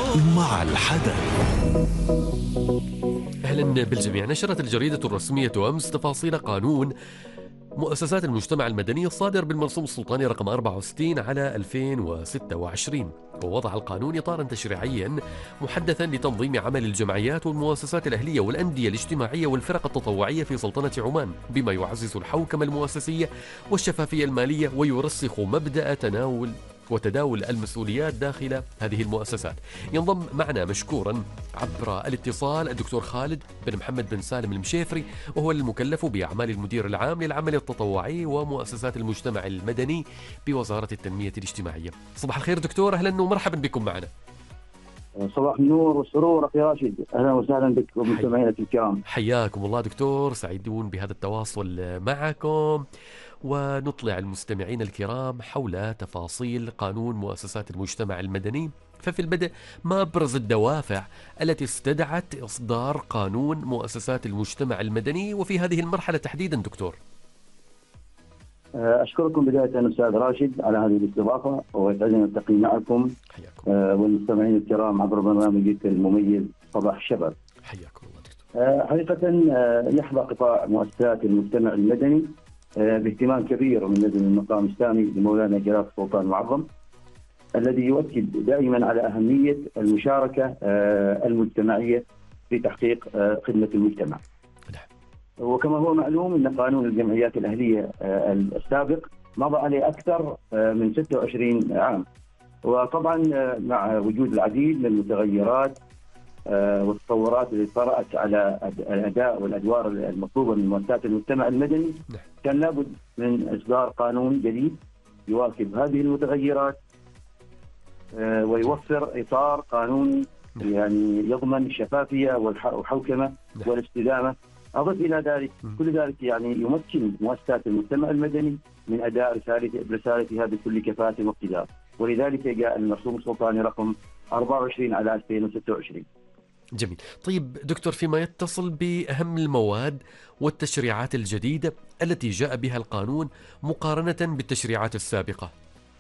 مع الحدث. أهلا بالجميع. نشرت الجريدة الرسمية أمس تفاصيل قانون مؤسسات المجتمع المدني الصادر بالمرسوم السلطاني رقم 64 على 2026، ووضع القانون إطارا تشريعيا محدثا لتنظيم عمل الجمعيات والمؤسسات الأهلية والأندية الاجتماعية والفرق التطوعية في سلطنة عمان، بما يعزز الحوكمة المؤسسية والشفافية المالية ويرسخ مبدأ تداول المسؤوليات داخل هذه المؤسسات. ينضم معنا مشكورا عبر الاتصال الدكتور خالد بن محمد بن سالم المشيفري، وهو المكلف بأعمال المدير العام للعمل التطوعي ومؤسسات المجتمع المدني بوزارة التنمية الاجتماعية. صباح الخير دكتور، أهلا ومرحبا بكم معنا. صباح النور والسرور أخي راشد، أهلا وسهلا بك ومستمعينا الكرام. حياكم الله دكتور، سعيدون بهذا التواصل معكم، ونطلع المستمعين الكرام حول تفاصيل قانون مؤسسات المجتمع المدني. ففي البدء، ما أبرز الدوافع التي استدعت إصدار قانون مؤسسات المجتمع المدني وفي هذه المرحلة تحديدا دكتور؟ أشكركم بداية أستاذ راشد على هذه الاستضافة، ويسعدني التقي معكم والمستمعين الكرام عبر برنامجك المميز صباح الشباب. حياكم الله دكتور. حقيقة يحظى قطاع مؤسسات المجتمع المدني باهتمام كبير من لدن المقام السامي لمولانا جلالة السلطان المعظم، الذي يؤكد دائما على أهمية المشاركة المجتمعية في تحقيق خدمة المجتمع. وكما هو معلوم أن قانون الجمعيات الأهلية السابق مضى عليه أكثر من 26 عام، وطبعا مع وجود العديد من المتغيرات والتطورات اللي طرأت على الأداء والأدوار المطلوبة من مؤسسات المجتمع المدني، كان لابد من إصدار قانون جديد يواكب هذه المتغيرات ويوفر إطار قانوني يعني يضمن الشفافية والحوكمة والاستدامة. أضف إلى ذلك كل ذلك يعني يمكن مؤسسات المجتمع المدني من أداء رسالتها بكل كفاءة واقتدار، ولذلك جاء المرسوم السلطاني رقم 24 على 2026. جميل. طيب دكتور، فيما يتصل بأهم المواد والتشريعات الجديدة التي جاء بها القانون مقارنة بالتشريعات السابقة.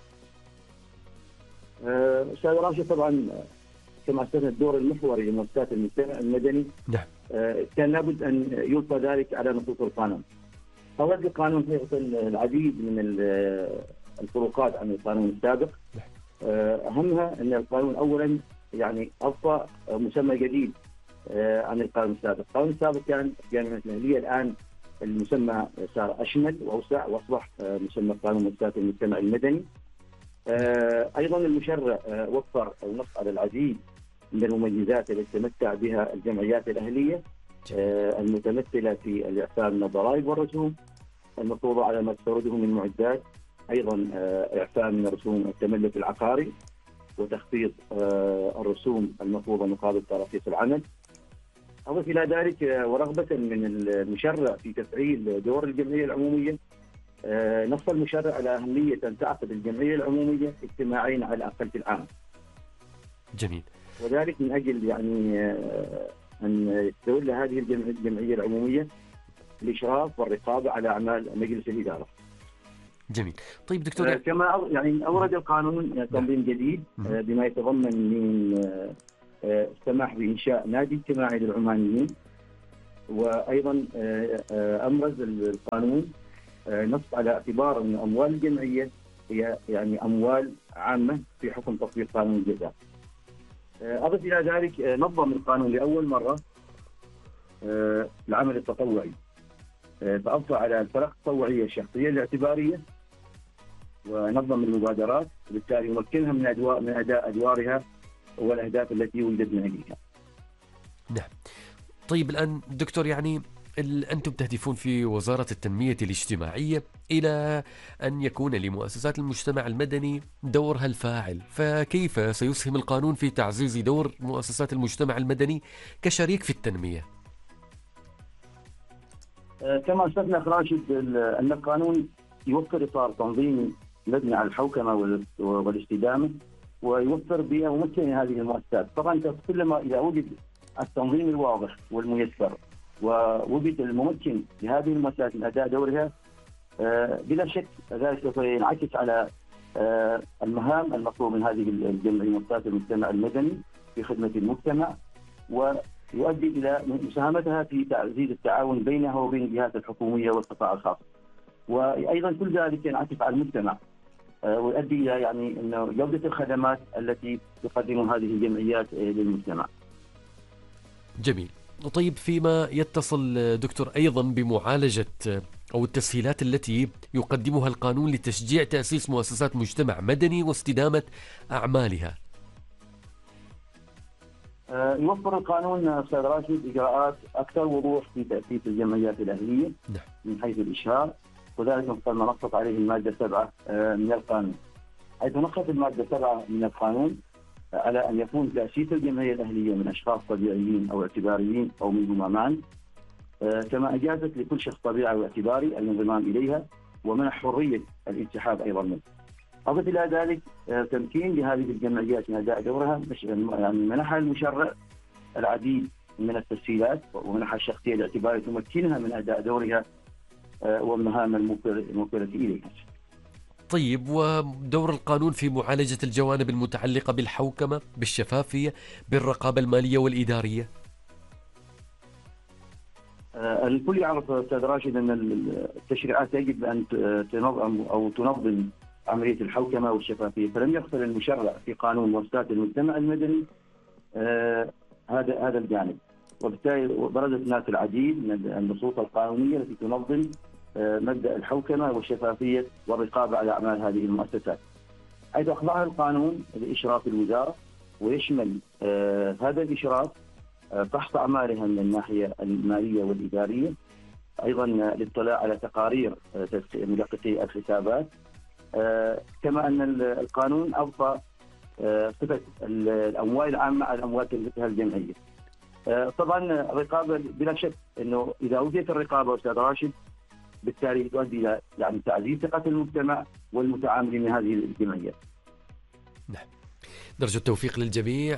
أستاذ راشد، طبعا كما استثنى الدور المحوري لمؤسسات المجتمع المدني، نعم، كان لابد أن يلقى ذلك على نصوص القانون. أورد القانون حقيقة العديد من الفروقات عن القانون السابق. أهمها أن القانون أولا يعني أضفى مسمى جديد عن القانون السابق. القانون السابق كان الجامعات الأهلية، الآن المسمى صار أشمل وأوسع وأصبح مسمى قانون مؤسسات المجتمع المدني. أيضا المشرع وفر أو نص على العديد من المميزات التي تمتع بها الجمعيات الأهلية، المتمثلة في الإعفاء من الضرائب والرسوم المفروضة على ما تستورده من معدات، أيضا إعفاء من رسوم التملك العقاري وتخفيض الرسوم المفروضة مقابل تراخيص العمل. أضف إلى ذلك ورغبة من المشرع في تفعيل دور الجمعية العمومية، نص المشرع على أهمية أن تعقد الجمعية العمومية اجتماعين على الأقل في العام. جميل. وذلك من أجل يعني أن تتولى هذه الجمعية العمومية الإشراف والرقابة على أعمال مجلس الإدارة. جميل. طيب دكتور، كما يعني أورد القانون تنظيم جديد بما يتضمن من السماح بإنشاء نادي اجتماعي للعمانيين، وأيضا أمرز القانون نص على اعتبار أن أموال الجمعية هي يعني أموال عامة في حكم تطبيق قانون الجزاء. أضف إلى ذلك نظم القانون لأول مرة العمل التطوعي، فأضفى على الفرق التطوعية الشخصية الاعتبارية، ونظم المبادرات، وبالتالي يمكنها من أداء أدوارها والأهداف التي وجدت من أجلها. نعم. طيب الآن دكتور، يعني أنتم تهدفون في وزارة التنمية الاجتماعية إلى أن يكون لمؤسسات المجتمع المدني دورها الفاعل، فكيف سيسهم القانون في تعزيز دور مؤسسات المجتمع المدني كشريك في التنمية؟ كما استثنى راشد أن القانون يوفر إطار تنظيمي مبني على الحوكمة والاستدامة، ويوفر بيئة ممكنة لهذه المؤسسات. طبعا كلما إذا وجد التنظيم الواضح والميسر ووجد الممكن لهذه المؤسسات من أداء دورها، بلا شك ذلك سوف ينعكس على المهام المطلوبة من هذه الجمعية مؤسسات المجتمع المدني في خدمة المجتمع، ويؤدي إلى مساهمتها في تعزيز التعاون بينها وبين الجهات الحكومية والقطاع الخاص. وأيضا كل ذلك ينعكس على المجتمع ويؤدي إلى يعني أنه جودة الخدمات التي تقدمها هذه الجمعيات للمجتمع. جميل. طيب، فيما يتصل دكتور أيضا بمعالجة أو التسهيلات التي يقدمها القانون لتشجيع تأسيس مؤسسات مجتمع مدني واستدامة أعمالها، يوفر القانون أستاذ راشد إجراءات أكثر وضوح في تأسيس الجمعيات الأهلية من حيث الإشهار، وذلك وفق ما نصت عليه المادة 7 من القانون، حيث نصت المادة 7 من القانون على أن يكون تأسيس الجمعية الأهلية من أشخاص طبيعيين أو اعتباريين أو منهما معا، كما أجازت لكل شخص طبيعي واعتباري الانضمام إليها ومنح حرية الانسحاب أيضا منه. أضف إلى ذلك تمكين لهذه الجمعيات من أداء دورها، يعني منحها المشرع العديد من التسهيلات ومنحها الشخصية الاعتبارية تمكنها من أداء دورها والمهام الموكلة إليها. طيب، ودور القانون في معالجة الجوانب المتعلقة بالحوكمة، بالشفافية، بالرقابة المالية والإدارية؟ الكل يعرف أستاذ راشد أن التشريعات يجب أن تنظم أو تنظم عملية الحوكمة والشفافية، فلم يغفل المشرع في قانون مؤسسات المجتمع المدني هذا الجانب، وبالتالي برزت هناك العديد من النصوص القانونية التي تنظم مبدأ الحوكمة والشفافية والرقابة على أعمال هذه المؤسسات، حيث أخضعها القانون لإشراف الوزارة، ويشمل هذا الإشراف فحص أعمالها من الناحية المالية والإدارية، أيضا الاطلاع على تقارير مدققي الحسابات، كما أن القانون أضفى صفة الأموال العامة على الأموال تملكها الجمعية. طبعا الرقابة بلا شك أنه إذا وجدت الرقابة أستاذ راشد بالتالي تؤدي إلى يعني تعزيز ثقة المجتمع والمتعاملين من هذه الجمعيات. نعم. درجة التوفيق للجميع.